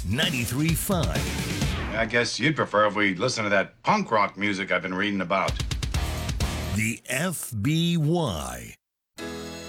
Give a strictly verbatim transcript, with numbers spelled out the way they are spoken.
ninety-three point five. I guess you'd prefer if we listen to that punk rock music I've been reading about. The F B Y.